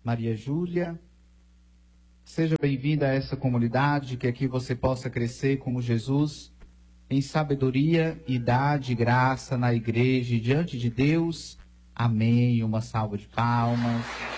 Maria Júlia. Seja bem-vinda a essa comunidade, que aqui você possa crescer como Jesus, em sabedoria, idade e graça na igreja e diante de Deus. Amém. Uma salva de palmas.